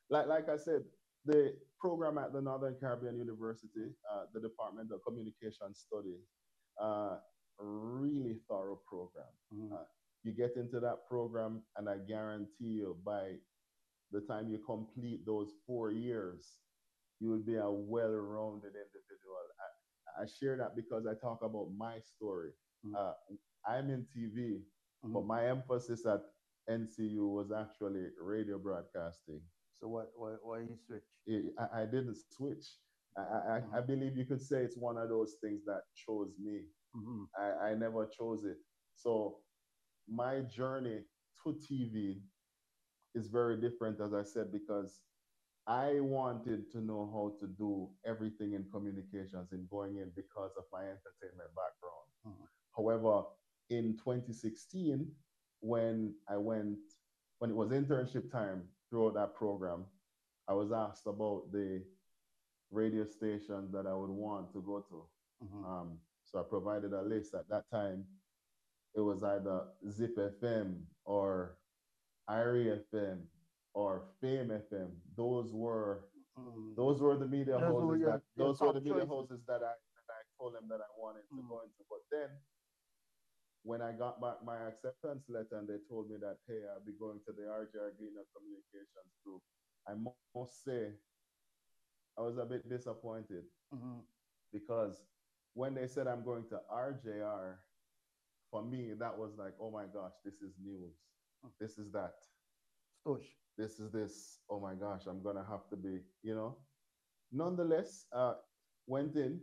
like I said, the program at the Northern Caribbean University, the Department of Communication Studies, uh, really thorough program. Mm-hmm. You get into that program, and I guarantee you, by the time you complete those 4 years, you will be a well-rounded individual. I share that because I talk about my story. Uh, I'm in TV, but Mm-hmm. my emphasis at NCU was actually radio broadcasting. So why you switch? I didn't switch. I Mm-hmm. believe you could say it's one of those things that chose me. Mm-hmm. I never chose it. So my journey to TV is very different, as I said, because I wanted to know how to do everything in communications in going in because of my entertainment background. Mm-hmm. However, in 2016, when I went, when it was internship time throughout that program, I was asked about the radio stations that I would want to go to. Mm-hmm. So I provided a list. At that time, it was either Zip FM or Irie FM or Fame FM. Mm-hmm. Those were the media Those were houses that your those were the top media choices. houses that I told them that I wanted to Mm-hmm. go into. But then when I got back my acceptance letter and they told me that, hey, I'll be going to the RJR Gleaner Communications Group, I must say I was a bit disappointed Mm-hmm. because when they said I'm going to RJR, for me, that was like, oh my gosh, this is news. This is that. Stush. This is this. Oh my gosh, I'm going to have to be, you know. Nonetheless, went in,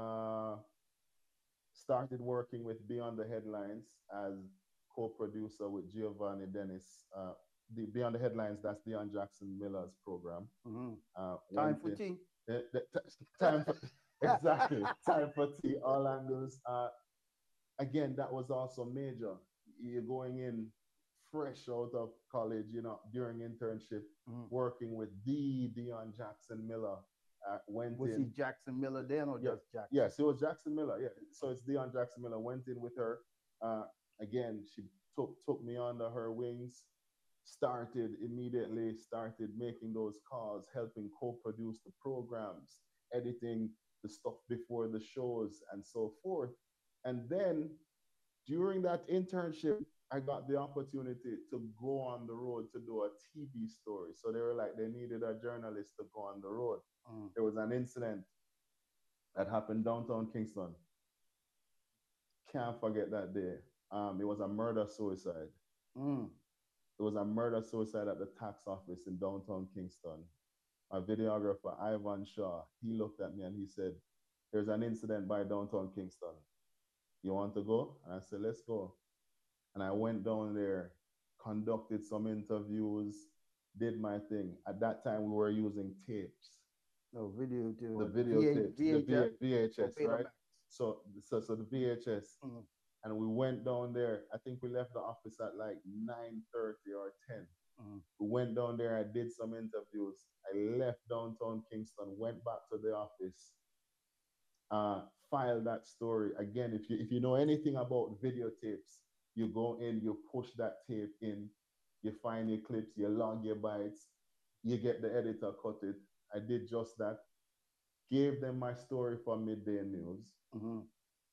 started working with Beyond the Headlines as co-producer with Giovanni Dennis. The Beyond the Headlines, that's Deion Jackson Miller's program. Mm-hmm. Time Went for in, tea. time for exactly time for T. Orlando's. Again, that was also major. You're going in fresh out of college, you know, during internship, Mm-hmm. working with the Deion Jackson Miller. Went Was he in, Jackson Miller then or yeah, just Jackson? yes, it was Jackson Miller. Yeah, so it's Deion Jackson Miller. Went in with her. Uh, Again, she took me under her wings. Started immediately. Started making those calls, helping co-produce the programs, editing the stuff before the shows, and so forth. And then during that internship, I got the opportunity to go on the road to do a TV story. So they were like, they needed a journalist to go on the road. Mm. There was an incident that happened downtown Kingston. Can't forget that day. It was a murder suicide. Mm. It was a murder suicide at the tax office in downtown Kingston. My videographer, Ivan Shaw, he looked at me and he said, there's an incident by downtown Kingston. You want to go? And I said, let's go. And I went down there, conducted some interviews, did my thing. At that time, we were using tapes, No video the to videotapes, the VHS or VHS, right? Betamax. So the VHS, Mm. and we went down there. I think we left the office at like 9:30 or 10. Mm. We went down there. I did some interviews. I left downtown Kingston, went back to the office, file that story again. If you know anything about videotapes, you go in, you push that tape in, you find your clips, you log your bytes, you get the editor cut it. I did just that. Gave them my story for midday news. Mm-hmm.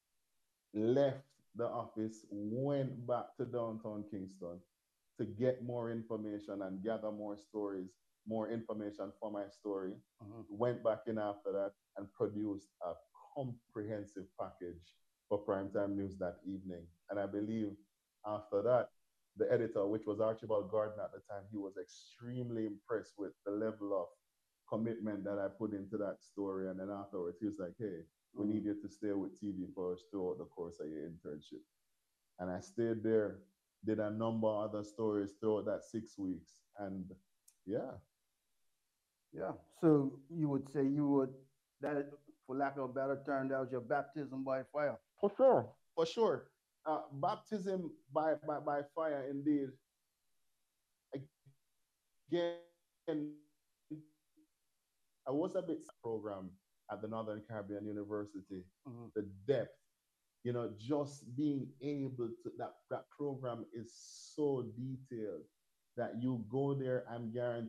Left the office, went back to downtown Kingston to get more information and gather more stories, more information for my story. Mm-hmm. Went back in after that and produced a comprehensive package for primetime news that evening. And I believe after that, the editor, which was Archibald Gordon at the time, he was extremely impressed with the level of commitment that I put into that story. And then afterwards, he was like, hey, we need Mm-hmm. you to stay with TV for us throughout the course of your internship. And I stayed there, did a number of other stories throughout that 6 weeks. And yeah, Yeah. So you would say you would that, for lack of a better term, that was your baptism by fire. for sure, for sure. Baptism by fire, indeed. Again, I was a bit program at the Northern Caribbean University. The depth, Mm-hmm. just being able to that program is so detailed that you go there, I'm guaranteed